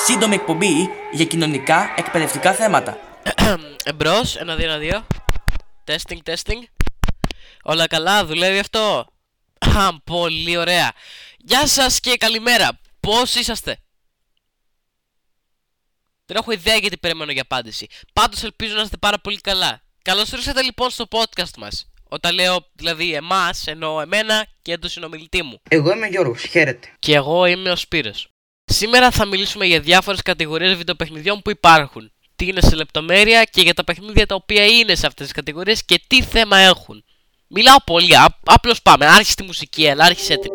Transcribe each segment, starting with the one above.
σύντομη εκπομπή για κοινωνικά εκπαιδευτικά θέματα. Εμπρός, 1-2-1-2. Testing. Όλα καλά, δουλεύει αυτό? Πολύ ωραία. Γεια σας και καλημέρα. Πώς είσαστε? Δεν έχω ιδέα γιατί περιμένω για απάντηση. Πάντως ελπίζω να είστε πάρα πολύ καλά. Καλώς ήρθατε λοιπόν στο podcast μας. Όταν λέω δηλαδή εμάς, εννοώ εμένα και τον συνομιλητή μου. Εγώ είμαι ο Γιώργος, χαίρετε. Και εγώ είμαι ο Σπύρος. Σήμερα θα μιλήσουμε για διάφορες κατηγορίες βιντεοπαιχνιδιών που υπάρχουν. Τι είναι σε λεπτομέρεια και για τα παιχνίδια τα οποία είναι σε αυτές τις κατηγορίες και τι θέμα έχουν. Μιλάω πολύ, απλώς πάμε. Άρχισε τη μουσική, έλα, άρχισε την.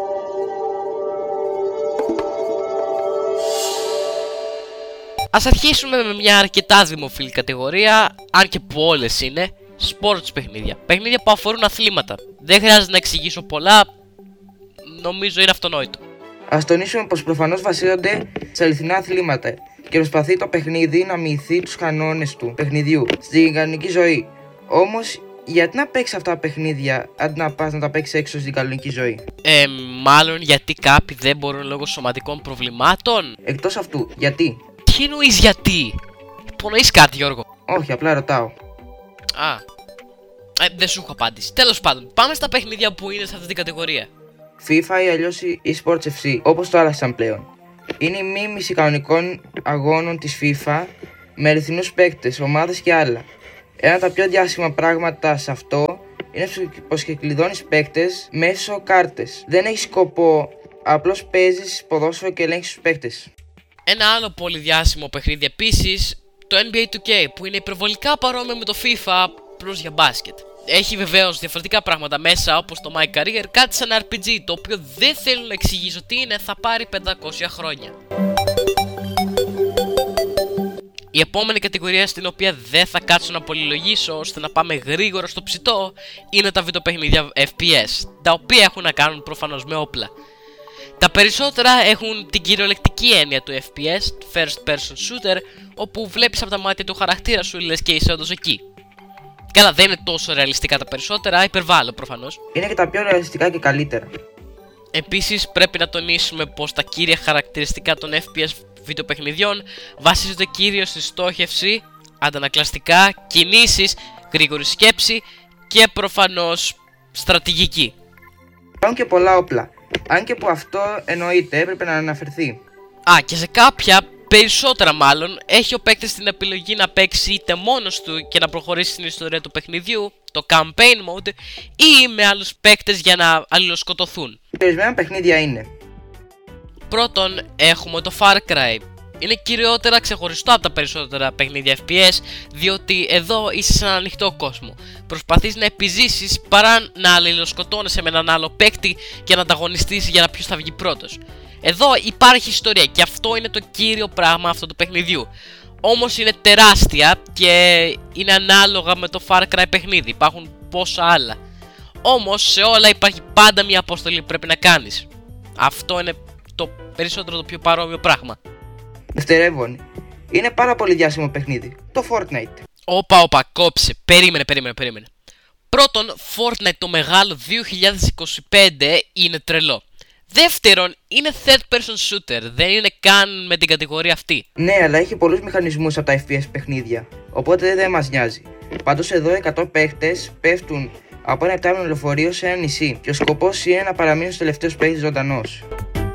Ας αρχίσουμε με μια αρκετά δημοφιλή κατηγορία, αν και που όλες είναι, sports παιχνίδια. Παιχνίδια που αφορούν αθλήματα. Δεν χρειάζεται να εξηγήσω πολλά, νομίζω είναι αυτονόητο. Ας τονίσουμε πως προφανώς βασίζονται σε αληθινά αθλήματα και προσπαθεί το παιχνίδι να μειωθεί τους κανόνες του παιχνιδιού στην κανονική ζωή. Όμως, γιατί να παίξεις αυτά τα παιχνίδια αντί να πας να τα παίξεις έξω στην κανονική ζωή? Μάλλον γιατί κάποιοι δεν μπορούν λόγω σωματικών προβλημάτων. Εκτός αυτού, γιατί? Τι εννοείς γιατί? Υπονοείς κάτι, Γιώργο? Όχι, απλά ρωτάω. Δεν σου έχω απάντηση. Τέλος πάντων, πάμε στα παιχνίδια που είναι σε αυτή την κατηγορία. FIFA ή αλλιώς η eSports FC, όπως το άλλαξαν πλέον. Είναι η μίμηση κανονικών αγώνων της FIFA με αληθινούς παίκτες, ομάδες και άλλα. Ένα από τα πιο διάσημα πράγματα σε αυτό είναι πως κλειδώνεις παίκτες μέσω κάρτες. Δεν έχει σκοπό, απλώς παίζεις ποδόσφαιρο και ελέγχεις τους παίκτες. Ένα άλλο πολύ διάσημο παιχνίδι επίσης, το NBA 2K, που είναι υπερβολικά παρόμοιο με το FIFA, απλώς για μπάσκετ. Έχει βεβαίως διαφορετικά πράγματα μέσα, όπως το My Career, κάτι σαν RPG, το οποίο δεν θέλω να εξηγήσω τι είναι, θα πάρει 500 χρόνια. Η επόμενη κατηγορία στην οποία δεν θα κάτσω να πολυλογήσω ώστε να πάμε γρήγορα στο ψητό είναι τα βιντεοπαιχνίδια FPS, τα οποία έχουν να κάνουν προφανώς με όπλα. Τα περισσότερα έχουν την κυριολεκτική έννοια του FPS, First Person Shooter, όπου βλέπεις από τα μάτια του χαρακτήρα σου λες και είσαι όντως εκεί. Καλά, δεν είναι τόσο ρεαλιστικά τα περισσότερα, υπερβάλλω προφανώς. Είναι και τα πιο ρεαλιστικά και καλύτερα. Επίσης πρέπει να τονίσουμε πως τα κύρια χαρακτηριστικά των FPS βιντεοπαιχνιδιών βασίζονται κυρίως στη στόχευση, αντανακλαστικά, κινήσεις, γρήγορη σκέψη και προφανώς στρατηγική. Υπάρχουν και πολλά όπλα, αν και που αυτό εννοείται έπρεπε να αναφερθεί. Και σε κάποια, περισσότερα μάλλον, έχει ο παίκτης την επιλογή να παίξει είτε μόνος του και να προχωρήσει στην ιστορία του παιχνιδιού, το campaign mode, ή με άλλους παίκτες για να αλληλοσκοτωθούν. Περισμένα παιχνίδια είναι. Πρώτον έχουμε το Far Cry. Είναι κυριότερα ξεχωριστό από τα περισσότερα παιχνίδια FPS, διότι εδώ είσαι σε έναν ανοιχτό κόσμο. Προσπαθείς να επιζήσεις παρά να αλληλοσκοτώνεσαι με έναν άλλο παίκτη και να ανταγωνιστείς για να ποιος θα βγει πρώτος. Εδώ υπάρχει ιστορία και αυτό είναι το κύριο πράγμα αυτού του παιχνιδιού. Όμως είναι τεράστια και είναι ανάλογα με το Far Cry παιχνίδι, υπάρχουν πόσα άλλα. Όμως σε όλα υπάρχει πάντα μια αποστολή που πρέπει να κάνεις. Αυτό είναι το περισσότερο το πιο παρόμοιο πράγμα. Δευτερεύον, είναι πάρα πολύ διάσημο παιχνίδι, το Fortnite. Όπα, κόψε, περίμενε. Πρώτον, Fortnite το μεγάλο 2025 είναι τρελό. Δεύτερον, είναι third person shooter, δεν είναι καν με την κατηγορία αυτή. Ναι, αλλά έχει πολλούς μηχανισμούς από τα FPS παιχνίδια, οπότε δεν μας νοιάζει. Πάντως εδώ 100 παίχτες πέφτουν από ένα επτάμινο λεωφορείο σε ένα νησί και ο σκοπός είναι να παραμείνει στους τελευταίους παίχτες ζωντανός.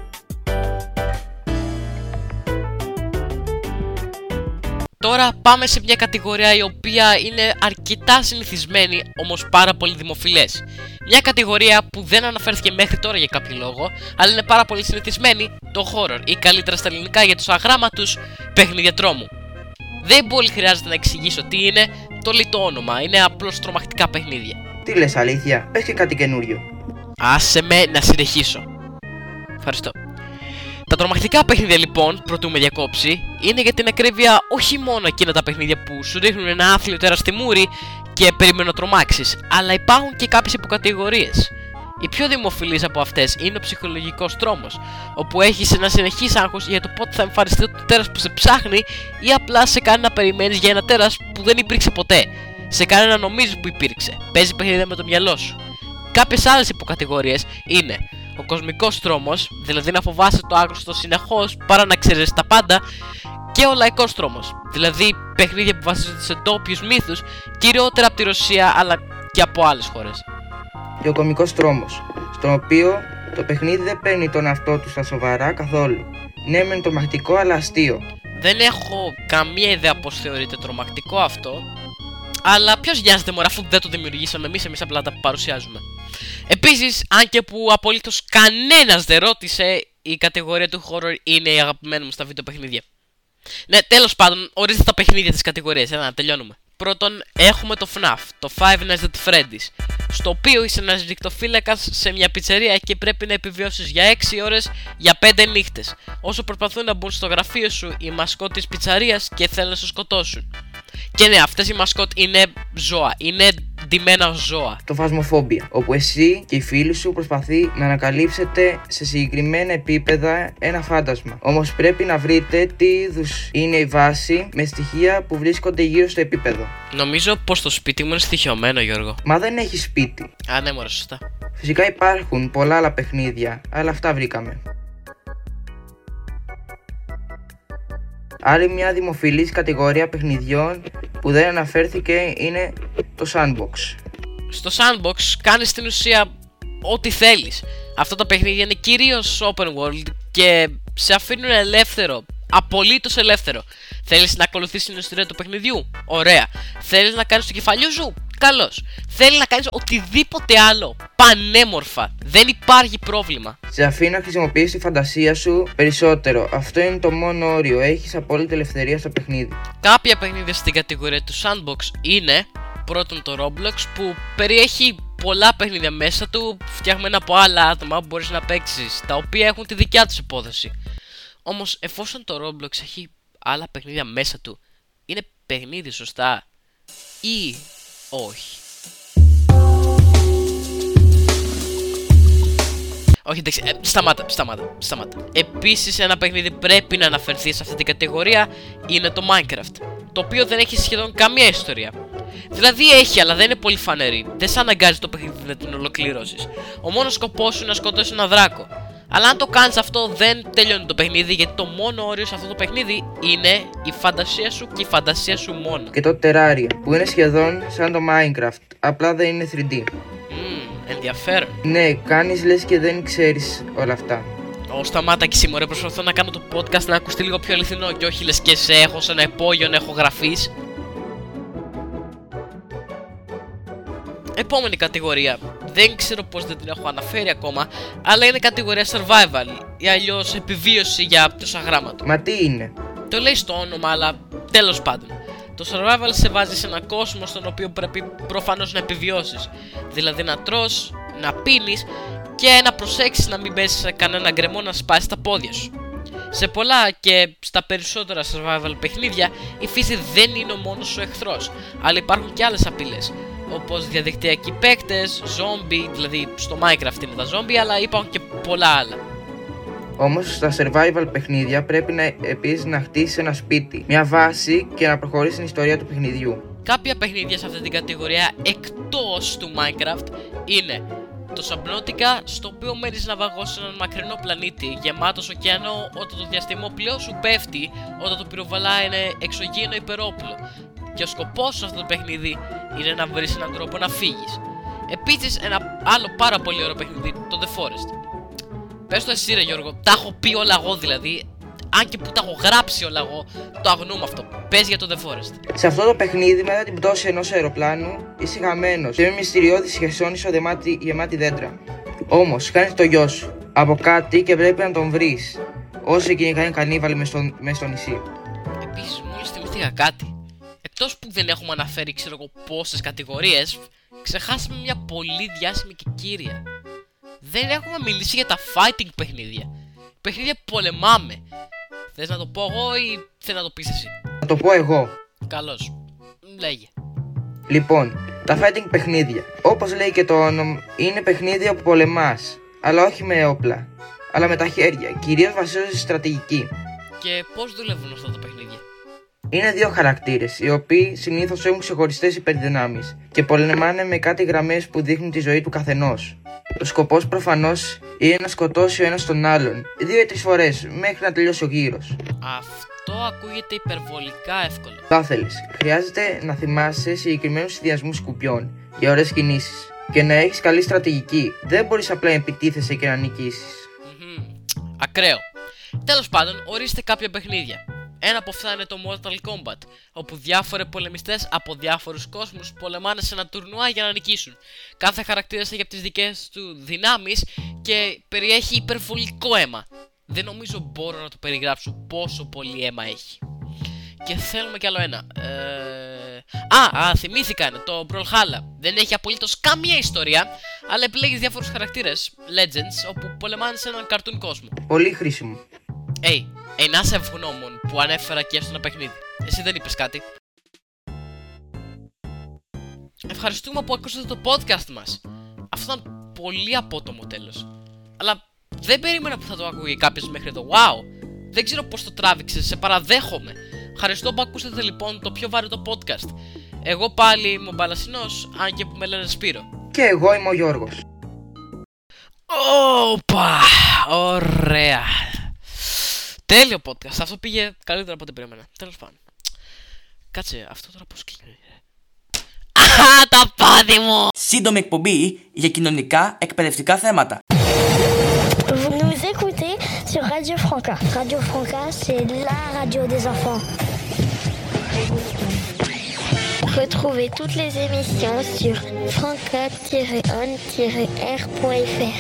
Τώρα πάμε σε μια κατηγορία η οποία είναι αρκετά συνηθισμένη, όμως πάρα πολύ δημοφιλές. Μια κατηγορία που δεν αναφέρθηκε μέχρι τώρα για κάποιο λόγο, αλλά είναι πάρα πολύ συνηθισμένη, το horror, ή καλύτερα στα ελληνικά για τους αγράμματους, παιχνίδια τρόμου. Δεν πολύ χρειάζεται να εξηγήσω τι είναι, το λιτό όνομα, είναι απλώς τρομακτικά παιχνίδια. Τι λες, αλήθεια? Πες και κάτι καινούριο. Άσε με να συνεχίσω. Ευχαριστώ. Τα τρομακτικά παιχνίδια λοιπόν, πρωτού με διακόψει, είναι για την ακρίβεια όχι μόνο εκείνα τα παιχνίδια που σου ρίχνουν ένα άθλιο τέρας στη μούρη και περιμένουν να τρομάξεις, αλλά υπάρχουν και κάποιες υποκατηγορίες. Η πιο δημοφιλής από αυτές είναι ο ψυχολογικός τρόμος, όπου έχεις ένα συνεχής άγχος για το πότε θα εμφανιστεί το τέρας που σε ψάχνει ή απλά σε κάνει να περιμένεις για ένα τέρας που δεν υπήρξε ποτέ. Σε κάνει να νομίζεις που υπήρξε. Παίζει παιχνίδια με το μυαλό σου. Κάποιες άλλες υποκατηγορίες είναι Ο κοσμικός τρόμος, δηλαδή να φοβάσαι το άγνωστο συνεχώς παρά να ξέρεις τα πάντα. Και ο λαϊκός τρόμος, δηλαδή παιχνίδια που βασίζονται σε ντόπιους μύθους, κυριότερα από τη Ρωσία αλλά και από άλλες χώρες. Και ο κωμικός τρόμος, στον οποίο το παιχνίδι δεν παίρνει τον εαυτό του στα σοβαρά καθόλου. Ναι, μεν τρομακτικό, αλλά αστείο. Δεν έχω καμία ιδέα πως θεωρείται τρομακτικό αυτό, αλλά ποιος νοιάζεται μωρά, αφού δεν το δημιουργήσαμε εμείς απλά τα παρουσιάζουμε. Επίσης, αν και που απολύτως κανένας δεν ρώτησε, η κατηγορία του horror είναι η αγαπημένη μου στα βίντεο παιχνίδια. Ναι, τέλος πάντων, ορίστε τα παιχνίδια της κατηγορίας, να τελειώνουμε. Πρώτον, έχουμε το FNAF, το Five Nights at Freddy's, στο οποίο είσαι ένας νυχτοφύλακας σε μια πιτσερία και πρέπει να επιβιώσεις για 6 ώρες για 5 νύχτες, όσο προσπαθούν να μπουν στο γραφείο σου οι μασκότ της πιτσαρίας και θέλουν να σε σκοτώσουν. Και ναι, αυτές οι μασκότ είναι ζώα, είναι ντυμένα ως ζώα. Το Phasmophobia, όπου εσύ και οι φίλοι σου προσπαθεί να ανακαλύψετε σε συγκεκριμένα επίπεδα ένα φάντασμα. Όμως πρέπει να βρείτε τι είδους είναι η βάση με στοιχεία που βρίσκονται γύρω στο επίπεδο. Νομίζω πως το σπίτι μου είναι στοιχειωμένο, Γιώργο. Μα δεν έχει σπίτι. Α, ναι, μωρέ, σωστά. Φυσικά υπάρχουν πολλά άλλα παιχνίδια, αλλά αυτά βρήκαμε. Άλλη μια δημοφιλής κατηγορία παιχνιδιών που δεν αναφέρθηκε είναι το Sandbox. Στο Sandbox κάνεις στην ουσία ό,τι θέλεις. Αυτά τα παιχνίδια είναι κυρίως open world και σε αφήνουν ελεύθερο, απολύτως ελεύθερο. Θέλεις να ακολουθήσεις την ιστορία του παιχνιδιού? Ωραία. Θέλεις να κάνεις το κεφαλιού σου? Καλώς. Θέλεις να κάνεις οτιδήποτε άλλο? Πανέμορφα. Δεν υπάρχει πρόβλημα. Σε αφήνει να χρησιμοποιήσεις τη φαντασία σου περισσότερο. Αυτό είναι το μόνο όριο. Έχεις απόλυτη ελευθερία στο παιχνίδι. Κάποια παιχνίδια στην κατηγορία του Sandbox είναι πρώτον το Roblox, που περιέχει πολλά παιχνίδια μέσα του, φτιαγμένα από άλλα άτομα που μπορείς να παίξεις, τα οποία έχουν τη δικιά τους υπόθεση. Όμως εφόσον το Roblox έχει άλλα παιχνίδια μέσα του, είναι παιχνίδι σωστά ή όχι? Όχι, εντάξει, σταμάτα. Επίσης, ένα παιχνίδι πρέπει να αναφερθεί σε αυτή την κατηγορία είναι το Minecraft, το οποίο δεν έχει σχεδόν καμία ιστορία. Δηλαδή έχει, αλλά δεν είναι πολύ φανερή. Δεν σε αναγκάζει το παιχνίδι να την ολοκληρώσεις. Ο μόνος σκοπός σου είναι να σκοτώσεις ένα δράκο. Αλλά αν το κάνεις αυτό, δεν τελειώνει το παιχνίδι, γιατί το μόνο όριο σε αυτό το παιχνίδι είναι η φαντασία σου και η φαντασία σου μόνο. Και το Terraria, που είναι σχεδόν σαν το Minecraft, απλά δεν είναι 3D. Ενδιαφέρον. Ναι, κάνεις λες και δεν ξέρεις όλα αυτά. Σταμάτα κι εσύ, μωρέ, προσπαθώ να κάνω το podcast να ακουστεί λίγο πιο αληθινό και όχι λες και σε έχω σε ένα υπόγειο να έχω γραφείς. Επόμενη κατηγορία. Δεν ξέρω πως δεν την έχω αναφέρει ακόμα, αλλά είναι κατηγορία survival ή αλλιώς επιβίωση για πτώσα γράμματο. Μα τι είναι? Το λέει στο όνομα, αλλά τέλος πάντων. Το survival σε βάζει σε έναν κόσμο στον οποίο πρέπει προφανώς να επιβιώσεις. Δηλαδή να τρως, να πίνεις και να προσέξεις να μην πέσεις σε κανένα γκρεμό να σπάσεις τα πόδια σου. Σε πολλά και στα περισσότερα survival παιχνίδια η φύση δεν είναι ο μόνος σου εχθρός, αλλά υπάρχουν και άλλες απειλές, όπως διαδικτυακοί παίκτες, ζόμπι, δηλαδή στο Minecraft είναι τα ζόμπι, αλλά υπάρχουν και πολλά άλλα. Όμως στα survival παιχνίδια πρέπει επίσης να χτίσεις ένα σπίτι, μια βάση και να προχωρήσεις την ιστορία του παιχνιδιού. Κάποια παιχνίδια σε αυτή την κατηγορία εκτός του Minecraft είναι το Subnautica, στο οποίο μένεις ναυαγός σε έναν μακρινό πλανήτη γεμάτος ωκεανό όταν το διαστημόπλοιο σου πέφτει, όταν το πυροβολά είναι εξωγήινο υπερόπλο. Και ο σκοπός σε αυτό το παιχνίδι είναι να βρεις έναν τρόπο να φύγεις. Επίσης, ένα άλλο πάρα πολύ ωραίο παιχνίδι, το The Forest. Πες το εσύ ρε Γιώργο, τα έχω πει όλα εγώ δηλαδή. Αν και που τα έχω γράψει όλα εγώ, το αγνοούμε αυτό. Πες για το The Forest. Σε αυτό το παιχνίδι, μετά την πτώση ενός αεροπλάνου, είσαι χαμένος σε μια μυστηριώδη χερσόνησο γεμάτη δέντρα. Όμως, χάνεις το γιο σου από κάτι και πρέπει να τον βρεις, όσο και είναι κανίβαλοι μες στο νησί. Επίσης, μόλις θυμηθήκα κάτι. Εκτός που δεν έχουμε αναφέρει, ξέρω εγώ πόσες κατηγορίες, ξεχάσαμε μια πολύ διάσημη και κύρια. Δεν έχουμε μιλήσει για τα fighting παιχνίδια. Παιχνίδια που πολεμάμε. Θες να το πω εγώ ή θες να το πεις εσύ? Θα το πω εγώ. Καλώς. Λέγε. Λοιπόν, τα fighting παιχνίδια, όπως λέει και το όνομα, είναι παιχνίδια που πολεμάς, αλλά όχι με όπλα, αλλά με τα χέρια, κυρίως βασίζονται στη στρατηγική. Και πώς δουλεύουν αυτά τα παιχνίδια? Είναι δύο χαρακτήρες, οι οποίοι συνήθως έχουν ξεχωριστές υπερδυνάμεις και πολεμάνε με κάτι γραμμές που δείχνουν τη ζωή του καθενός. Ο σκοπός προφανώς είναι να σκοτώσει ο ένας τον άλλον 2 ή 3 φορές μέχρι να τελειώσει ο γύρος. Αυτό ακούγεται υπερβολικά εύκολο. Το άθελες. Χρειάζεται να θυμάσαι συγκεκριμένους συνδυασμούς σκουπιών για ωραίες κινήσεις και να έχεις καλή στρατηγική. Δεν μπορείς απλά να επιτίθεσαι και να νικήσεις. Ακραίο. Τέλος πάντων, ορίστε κάποια παιχνίδια. Ένα από αυτά είναι το Mortal Kombat, όπου διάφοροι πολεμιστές από διάφορους κόσμους πολεμάνε σε ένα τουρνουά για να νικήσουν. Κάθε χαρακτήρας έχει από τις δικές του δυνάμεις και περιέχει υπερβολικό αίμα. Δεν νομίζω μπορώ να το περιγράψω πόσο πολύ αίμα έχει. Και θέλουμε κι άλλο ένα. Θυμήθηκα ένα, το Brawlhalla. Δεν έχει απολύτως καμία ιστορία, αλλά επιλέγεις διάφορους χαρακτήρες, legends, όπου πολεμάνε σε έναν καρτούν κόσμο. Πολύ χρήσιμο. Να σε ευγνώμων που ανέφερα και στο ένα παιχνίδι. Εσύ δεν είπες κάτι. Ευχαριστούμε που ακούσατε το podcast μας. Αυτό ήταν πολύ απότομο τέλος. Αλλά δεν περίμενα που θα το ακούγε κάποιος μέχρι εδώ. Wow! Δεν ξέρω πώς το τράβηξες, σε παραδέχομαι. Ευχαριστώ που ακούσατε λοιπόν το πιο βαρετό podcast. Εγώ πάλι είμαι ο Μπαλασσινός, αν και που με λένε Σπύρο. Και εγώ είμαι ο Γιώργος. Όπα! Ωραία! Τέλειο podcast. Αυτό πήγε καλύτερα από ό,τι περίμενα. Τέλος πάντων. Κάτσε, αυτό τώρα πώς κλείνει. Τα πάδι μου! Σύντομη εκπομπή για κοινωνικά εκπαιδευτικά θέματα. Vous nous écoutez sur Radio Franca. Radio Franca, c'est la radio des enfants. Retrouvez toutes les émissions sur franca-on-r.fr.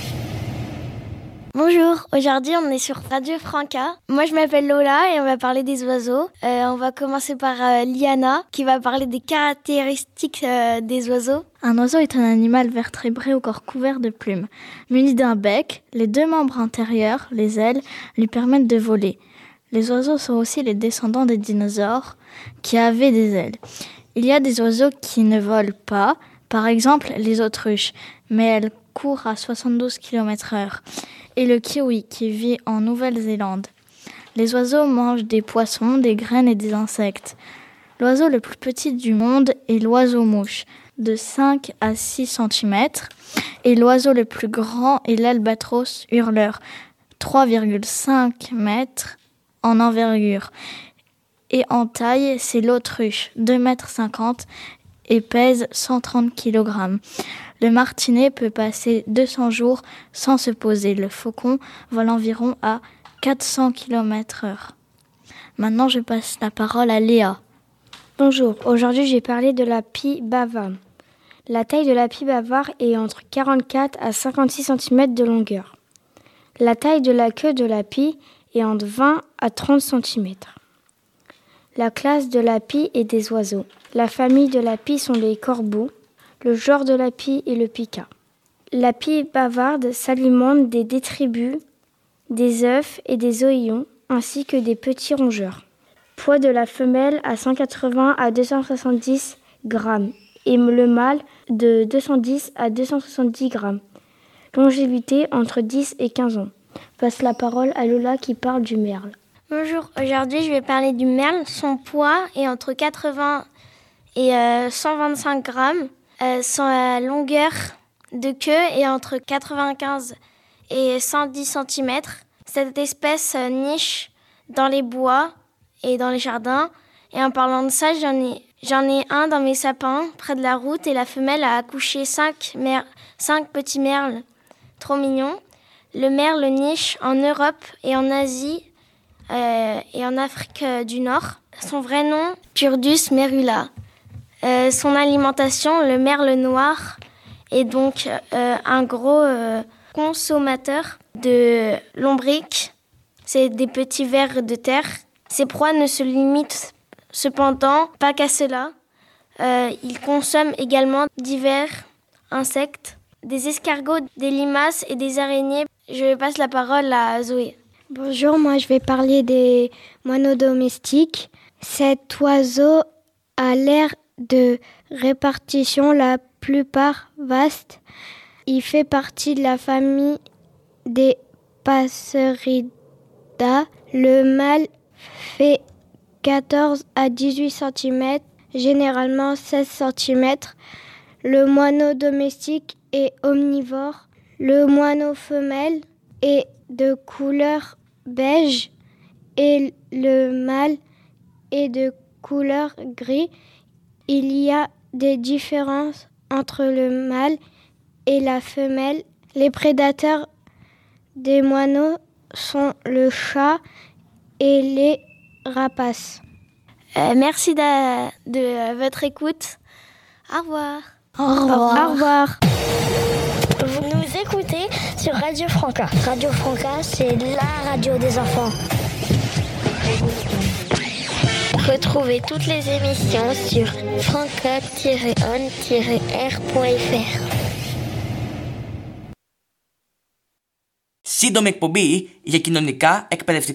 Bonjour, aujourd'hui on est sur Radio Franca. Moi je m'appelle Lola et on va parler des oiseaux. On va commencer par Liana qui va parler des caractéristiques des oiseaux. Un oiseau est un animal vertébré au corps couvert de plumes. Muni d'un bec, les 2 membres antérieurs, les ailes, lui permettent de voler. Les oiseaux sont aussi les descendants des dinosaures qui avaient des ailes. Il y a des oiseaux qui ne volent pas, par exemple les autruches, mais elles courent à 72 km/h. Et le kiwi qui vit en Nouvelle-Zélande. Les oiseaux mangent des poissons, des graines et des insectes. L'oiseau le plus petit du monde est l'oiseau-mouche, de 5 à 6 cm. Et l'oiseau le plus grand est l'albatros hurleur, 3,5 mètres en envergure. Et en taille, c'est l'autruche, 2,50 m et pèse 130 kg. Le martinet peut passer 200 jours sans se poser. Le faucon vole environ à 400 km/h. Maintenant, je passe la parole à Léa. Bonjour, aujourd'hui j'ai parlé de la pie bavard. La taille de la pie bavard est entre 44 à 56 cm de longueur. La taille de la queue de la pie est entre 20 à 30 cm. La classe de la pie est des oiseaux. La famille de la pie sont les corbeaux. Le genre de la pie est le pica. La pie bavarde s'alimente des détritus, des œufs et des oïons, ainsi que des petits rongeurs. Poids de la femelle à 180 à 270 grammes et le mâle de 210 à 270 grammes. Longévité entre 10 et 15 ans. Passe la parole à Lola qui parle du merle. Bonjour, aujourd'hui je vais parler du merle. Son poids est entre 80 et 125 grammes. Son longueur de queue est entre 95 et 110 cm. Cette espèce niche dans les bois et dans les jardins. Et en parlant de ça, j'en ai un dans mes sapins, près de la route, et la femelle a accouché 5 petits merles trop mignons. Le merle niche en Europe et en Asie et en Afrique du Nord. Son vrai nom, Turdus merula. Son alimentation, le merle noir, est donc un gros consommateur de lombriques. C'est des petits vers de terre. Ses proies ne se limitent cependant pas qu'à cela. Il consomme également divers insectes, des escargots, des limaces et des araignées. Je passe la parole à Zoé. Bonjour, moi je vais parler des moineaux domestiques. Cet oiseau a l'air de répartition la plupart vaste. Il fait partie de la famille des Passeridae. Le mâle fait 14 à 18 cm, généralement 16 cm. Le moineau domestique est omnivore. Le moineau femelle est de couleur beige et le mâle est de couleur gris. Il y a des différences entre le mâle et la femelle. Les prédateurs des moineaux sont le chat et les rapaces. Merci de votre écoute. Au revoir. Au revoir. Vous nous écoutez sur Radio Franca. Radio Franca, c'est la radio des enfants. Retrouvez toutes les émissions sur franca-on-r.fr. Σύντομη εκπομπή για κοινωνικά, εκπαιδευτικά